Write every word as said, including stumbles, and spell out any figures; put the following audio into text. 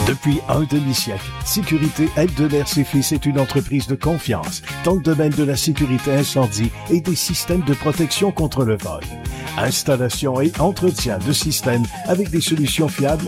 Depuis un demi-siècle, Sécurité Eldeler et Fils est une entreprise de confiance dans le domaine de la sécurité incendie et des systèmes de protection contre le vol. Installation et entretien de systèmes avec des solutions fiables